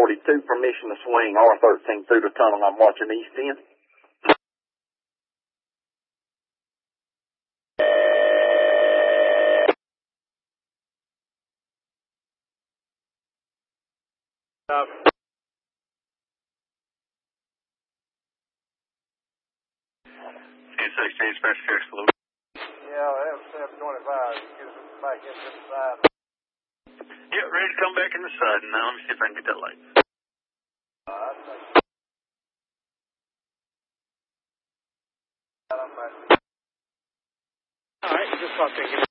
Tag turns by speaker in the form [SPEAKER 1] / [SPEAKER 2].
[SPEAKER 1] 42, permission to swing R13 through the tunnel. I'm watching east end.
[SPEAKER 2] C16 Special Care Salute.
[SPEAKER 3] Yeah, I have 725. Get us back into the side.
[SPEAKER 2] Yeah, ready to come back in the side now. Let me see if I can get that light.
[SPEAKER 3] Alright, just talk to you.